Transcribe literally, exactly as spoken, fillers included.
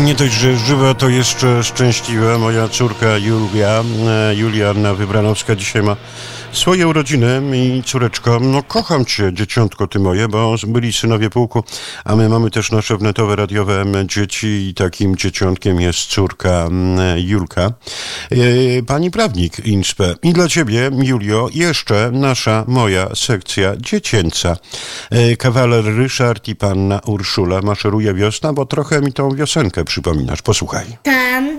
Nie dość, że żywa, to jeszcze szczęśliwa. Moja córka Julia, Julia Wybranowska dzisiaj ma swoje urodziny i córeczko, no kocham cię, dzieciątko ty moje, bo byli synowie pułku, a my mamy też nasze wnetowe, radiowe dzieci i takim dzieciątkiem jest córka Julka. Pani prawnik Inspe. I dla ciebie, Julio, jeszcze nasza, moja sekcja dziecięca. Kawaler Ryszard i panna Urszula. Maszeruje wiosna, bo trochę mi tą wiosenkę przypominasz. Posłuchaj. Tam